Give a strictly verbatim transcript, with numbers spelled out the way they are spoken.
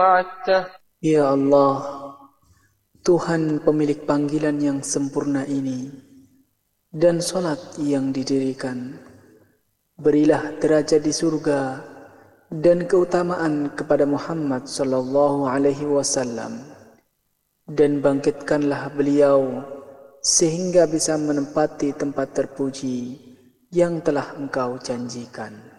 وعدته. Ya Allah, Tuhan pemilik panggilan yang sempurna ini dan salat yang didirikan, berilah derajat di surga dan keutamaan kepada Muhammad sallallahu alaihi wasallam, dan bangkitkanlah beliau sehingga bisa menempati tempat terpuji yang telah Engkau janjikan.